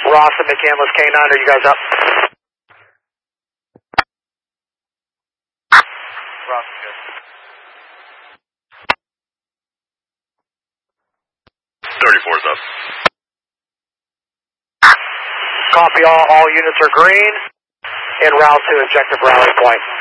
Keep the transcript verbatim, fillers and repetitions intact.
Ross and McCandless K nine, are you guys up? Ross is good. thirty-four's up. Copy all, all units are green. En route to objective rally point.